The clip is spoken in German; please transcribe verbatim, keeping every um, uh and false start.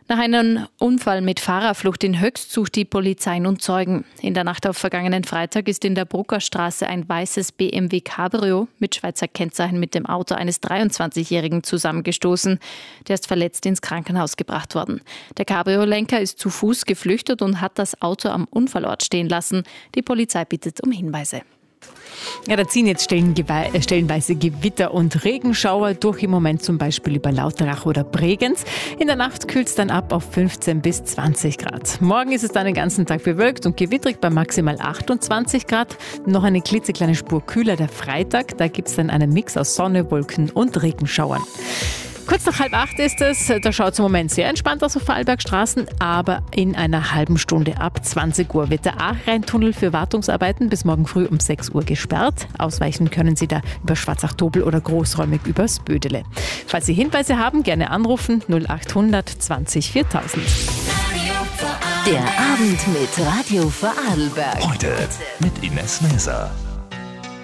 Nach einem Unfall mit Fahrerflucht in Höchst sucht die Polizei nun Zeugen. In der Nacht auf vergangenen Freitag ist in der Bruckerstraße ein weißes B M W Cabrio mit Schweizer Kennzeichen mit dem Auto eines dreiundzwanzigjährigen zusammengestoßen. Der ist verletzt ins Krankenhaus gebracht worden. Der Cabrio-Lenker ist zu Fuß geflüchtet und hat das Auto am Unfallort stehen lassen. Die Polizei bittet um Hinweise. Ja, da ziehen jetzt stellenweise Gewitter und Regenschauer durch, im Moment zum Beispiel über Lauterach oder Bregenz. In der Nacht kühlt es dann ab auf fünfzehn bis zwanzig Grad. Morgen ist es dann den ganzen Tag bewölkt und gewittrig bei maximal achtundzwanzig Grad. Noch eine klitzekleine Spur kühler der Freitag. Da gibt es dann einen Mix aus Sonne, Wolken und Regenschauern. Kurz nach halb acht ist es, da schaut es im Moment sehr entspannt aus auf Vorarlbergstraßen, aber in einer halben Stunde ab zwanzig Uhr wird der Aach-Rhein-Tunnel für Wartungsarbeiten bis morgen früh um sechs Uhr gesperrt. Ausweichen können Sie da über Schwarzach-Tobel oder großräumig übers Bödele. Falls Sie Hinweise haben, gerne anrufen null achthundert zwanzig viertausend. Der Abend mit Radio Vorarlberg. Heute mit Ines Maeser.